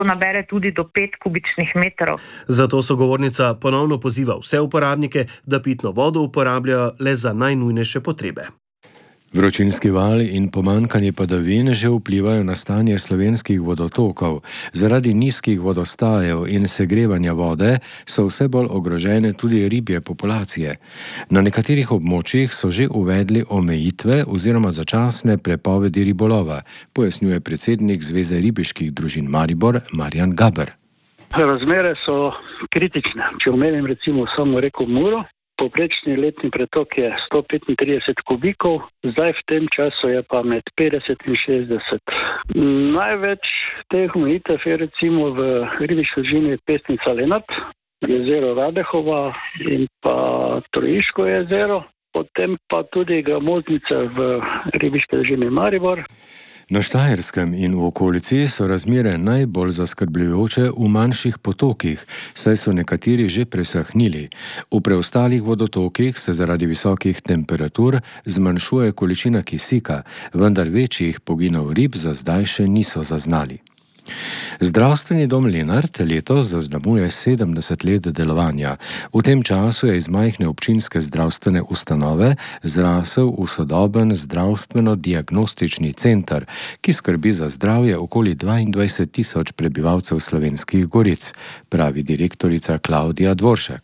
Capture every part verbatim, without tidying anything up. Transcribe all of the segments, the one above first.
nabere tudi do pet kubičnih metrov. Zato sogovornica ponovno poziva vse uporabnike, da pitno vodo uporabljajo le za najnujnejše potrebe. Vročinski val in pomanjkanje padavin že vplivajo na stanje slovenskih vodotokov. Zaradi nizkih vodostajev in segrevanja vode so vse bolj ogrožene tudi ribje populacije. Na nekaterih območjih so že uvedli omejitve oziroma začasne prepovedi ribolova, pojasnjuje predsednik Zveze ribiških družin Maribor Marjan Gaber. Razmere so kritične. Če omenim recimo samo reko Muro, povprečni letni pretok je sto petintrideset kubikov, zdaj v tem času je pa med petdeset in šestdeset. Največ teh omejitev je recimo v ribiški družini Pesnica Lenart, jezero Radehova in pa Trojiško jezero, potem pa tudi Gramoznica v ribiški družini Maribor. Na Štajerskem in v okolici so razmere najbolj zaskrbljujoče v manjših potokih, saj so nekateri že presahnili. V preostalih vodotokih se zaradi visokih temperatur zmanjšuje količina kisika, vendar večjih poginov rib za zdaj še niso zaznali. Zdravstveni dom Lenart letos zaznamuje sedemdeset let delovanja. V tem času je iz majhne občinske zdravstvene ustanove zrasel v sodoben zdravstveno-diagnostični center, ki skrbi za zdravje okoli dvaindvajset tisoč prebivalcev Slovenskih Goric, pravi direktorica Klavdija Dvoršek.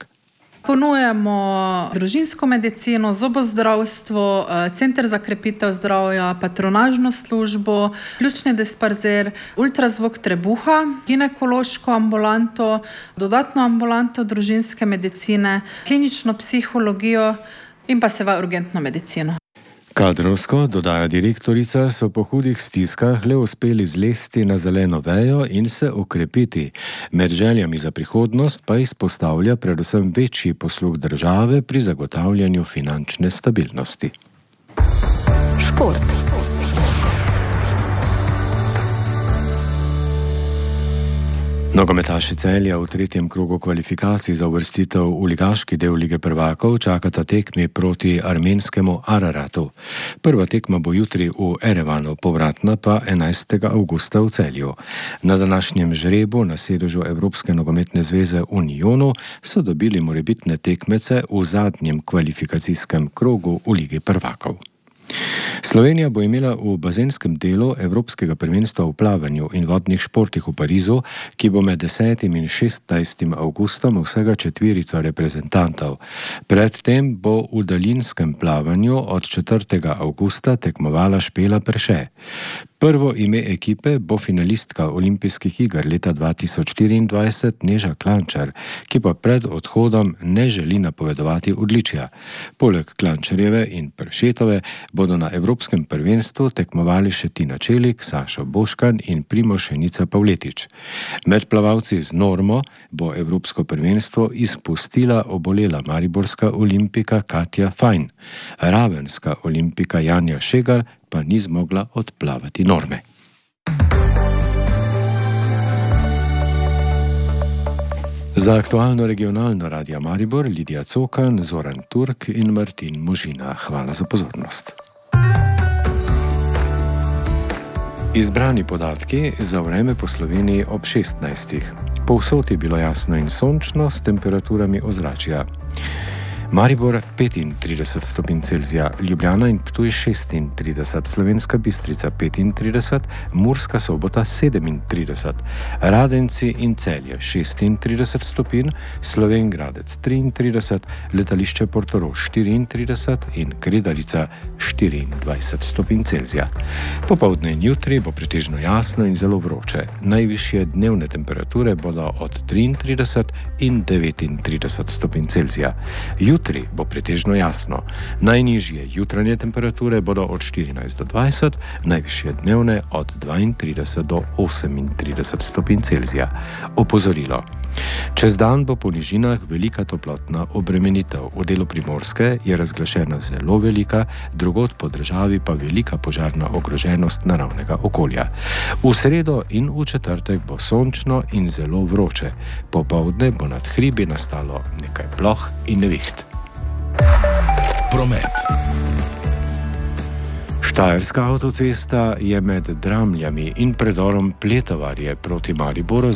Ponujamo družinsko medicino, zobozdravstvo, center za krepitev zdravja, patronažno službo, pljučni disperzer, ultrazvok trebuha, ginekološko ambulanto, dodatno ambulanto družinske medicine, klinično psihologijo in pa seveda urgentno medicino. Kadrovsko, dodaja direktorica, so po hudih stiskah le uspeli zlesti na zeleno vejo in se okrepiti. Med željami za prihodnost pa izpostavlja predvsem večji posluh države pri zagotavljanju finančne stabilnosti. Šport. Nogometaši Celja v tretjem krogu kvalifikacij za uvrstitev v ligaški del Lige prvakov čakata tekmi proti armenskemu Araratu. Prva tekma bo jutri v Erevanu, povratna pa enajstega avgusta v Celju. Na današnjem žrebu na sedežu Evropske nogometne zveze Unionu so dobili morebitne tekmece v zadnjem kvalifikacijskem krogu v Ligi prvakov. Slovenija bo imela v bazenskem delu Evropskega prvenstva v plavanju in vodnih športih v Parizu, ki bo med desetim in šestnajstim avgustom vsega četverico reprezentantov. Predtem bo v daljinskem plavanju od četrtega avgusta tekmovala Špela Perše. Prvo ime ekipe bo finalistka olimpijskih iger leta dva tisoč štiriindvajset Neža Klančar, ki pa pred odhodom ne želi napovedovati odličja. Poleg Klančarjeve in Peršetove bodo na Evropskem prvenstvu tekmovali še Tina Čelik, Sašo Boškan in Primož Šenica Pavletič. Med plavalci z normo bo Evropsko prvenstvo izpustila obolela mariborska olimpika Katja Fajn. Ravenska olimpika Janja Šegal pa ni zmogla odplavati norme. Za aktualno regionalno Radio Maribor Lidija Cokan, Zoran Turk in Martin Možina. Hvala za pozornost. Izbrani podatki za vreme po Sloveniji ob šestnajstih. Povsod je bilo jasno in sončno s temperaturami ozračja. Maribor petintrideset stopinj Celzija, Ljubljana in Ptuj šestintrideset, Slovenska Bistrica petintrideset, Murska Sobota sedemintrideset, Radenci in Celje šestintrideset stopinj, Slovenj Gradec triintrideset, Letališče Portorož štiriintrideset in Kredarica štiriindvajset stopinj Celzija. Popoldne in jutri bo pretežno jasno in zelo vroče. Najvišje dnevne temperature bodo od triintrideset in devetintrideset stopinj Celzija. Jutri bo pretežno jasno. Najnižje jutranje temperature bodo od štirinajst do dvajset, najvišje dnevne od dvaintrideset do osemintrideset stopinj Celzija. Opozorilo. Čez dan bo po nižinah velika toplotna obremenitev. V delu Primorske je razglašena zelo velika, drugod po državi pa velika požarna ogroženost naravnega okolja. V sredo in v četrtek bo sončno in zelo vroče. Popoldne bo nad hribi nastalo nekaj ploh in neviht. Promet. Štajerska avtocesta je med Dramljami in predorom Pletovarje proti Mariboru